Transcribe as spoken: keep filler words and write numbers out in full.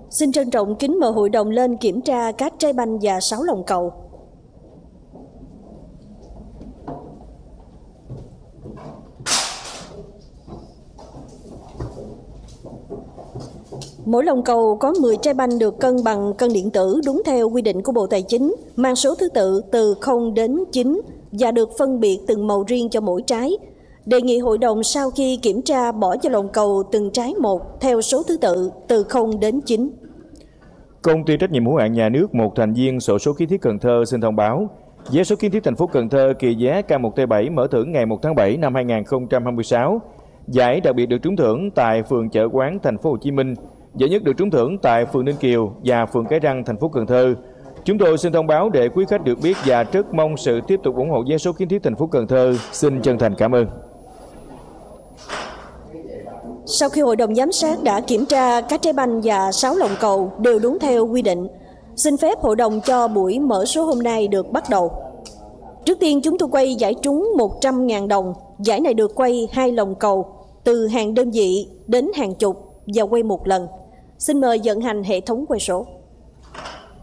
Xin trân trọng kính mời hội đồng lên kiểm tra các trái banh và sáu lồng cầu. Mỗi lồng cầu có mười trái banh được cân bằng cân điện tử đúng theo quy định của Bộ Tài chính, mang số thứ tự từ không đến chín và được phân biệt từng màu riêng cho mỗi trái. Đề nghị hội đồng sau khi kiểm tra bỏ cho lồng cầu từng trái một theo số thứ tự từ không đến chín. Công ty trách nhiệm hữu hạn nhà nước một thành viên xổ số kiến thiết Cần Thơ xin thông báo vé số kiến thiết thành phố Cần Thơ kỳ vé K một T bảy mở thưởng ngày một tháng bảy năm hai nghìn không trăm hai mươi sáu. Giải đặc biệt được trúng thưởng tại phường Chợ Quán thành phố Hồ Chí Minh. Giải nhất được trúng thưởng tại phường Ninh Kiều và phường Cái Răng thành phố Cần Thơ. Chúng tôi xin thông báo để quý khách được biết và rất mong sự tiếp tục ủng hộ vé số kiến thiết thành phố Cần Thơ. Xin chân thành cảm ơn. Sau khi hội đồng giám sát đã kiểm tra các trái banh và sáu lồng cầu đều đúng theo quy định, xin phép hội đồng cho buổi mở số hôm nay được bắt đầu. Trước tiên chúng tôi quay giải trúng một trăm nghìn đồng. Giải này được quay hai lồng cầu từ hàng đơn vị đến hàng chục và quay một lần. Xin mời vận hành hệ thống quay số.